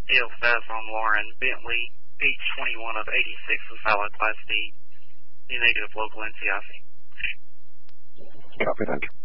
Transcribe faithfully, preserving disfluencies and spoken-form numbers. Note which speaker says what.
Speaker 1: L five on Lauren, Bentley, H twenty-one of eighty-six was valid Class D, the negative local N C I C.
Speaker 2: Copy that.